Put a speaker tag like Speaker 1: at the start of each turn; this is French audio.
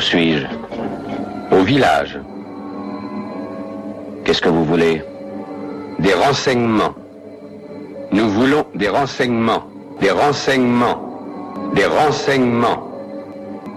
Speaker 1: suis-je? Au village. Qu'est-ce que vous voulez? Des renseignements. Nous voulons des renseignements. Des renseignements. Des renseignements.